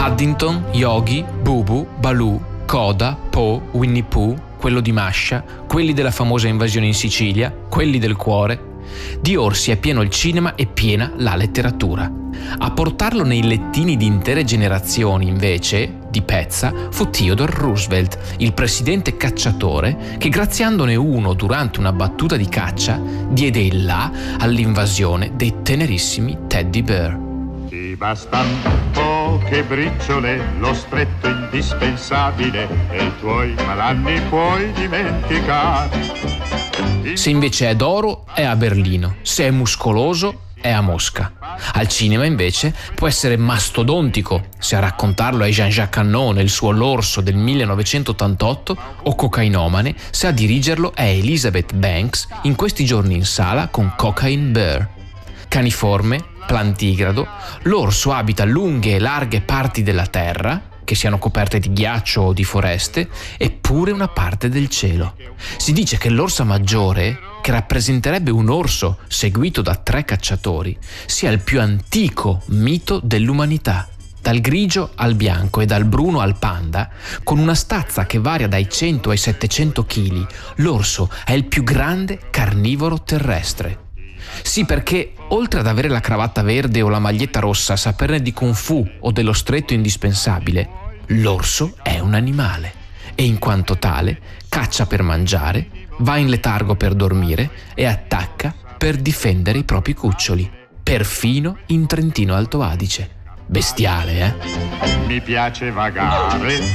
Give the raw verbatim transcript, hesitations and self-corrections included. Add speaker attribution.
Speaker 1: Paddington, Yogi, Bubu, Baloo, Coda, Po, Winnie Pooh, quello di Masha, quelli della famosa invasione in Sicilia, quelli del cuore. Di orsi è pieno il cinema e piena la letteratura. A portarlo nei lettini di intere generazioni, invece, di pezza, fu Theodore Roosevelt, il presidente cacciatore che, graziandone uno durante una battuta di caccia, diede il là all'invasione dei tenerissimi teddy bear.
Speaker 2: Ti bastan poche briciole, lo stretto indispensabile, e i tuoi malanni puoi dimenticare.
Speaker 1: Se invece è d'oro, è a Berlino. Se è muscoloso, è a Mosca. Al cinema, invece, può essere mastodontico, se a raccontarlo è Jean-Jacques Annaud nel suo L'orso del millenovecentottantotto, o cocainomane, se a dirigerlo è Elizabeth Banks in questi giorni in sala con Cocaine Bear. Caniforme, plantigrado, l'orso abita lunghe e larghe parti della terra, che siano coperte di ghiaccio o di foreste, eppure una parte del cielo. Si dice che l'orsa maggiore, che rappresenterebbe un orso seguito da tre cacciatori, sia il più antico mito dell'umanità. Dal grigio al bianco e dal bruno al panda, con una stazza che varia dai cento ai settecento chili, l'orso è il più grande carnivoro terrestre. Sì, perché oltre ad avere la cravatta verde o la maglietta rossa, saperne di Kung Fu o dello stretto indispensabile, l'orso è un animale e in quanto tale caccia per mangiare, va in letargo per dormire e attacca per difendere i propri cuccioli, perfino in Trentino Alto Adige. Bestiale, eh?
Speaker 2: Mi piace vagare